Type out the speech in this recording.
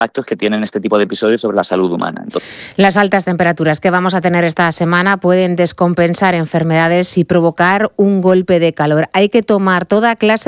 impactos que tienen este tipo de episodios sobre la salud humana. Entonces, las altas temperaturas que vamos a tener esta semana pueden descompensar enfermedades y provocar un golpe de calor. Hay que tomar toda clase